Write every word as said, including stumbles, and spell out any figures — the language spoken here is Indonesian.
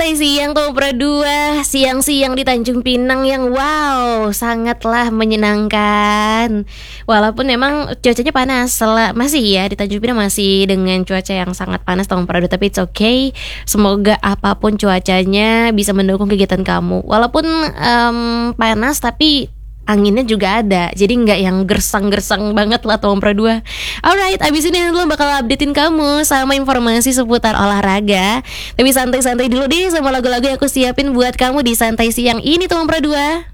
Santai siang tuh Pro dua, siang-siang di Tanjung Pinang yang wow, sangatlah menyenangkan. Walaupun memang cuacanya panas, sel- masih ya di Tanjung Pinang masih dengan cuaca yang sangat panas tuh Pro dua, tapi it's okay. Semoga apapun cuacanya bisa mendukung kegiatan kamu. Walaupun em, panas tapi anginnya juga ada, jadi nggak yang gersang-gersang banget lah Tom Pro dua. Alright, abis ini lo bakal updatein kamu sama informasi seputar olahraga. Tapi santai-santai dulu deh sama lagu-lagu yang aku siapin buat kamu di santai siang ini Tom Pro dua.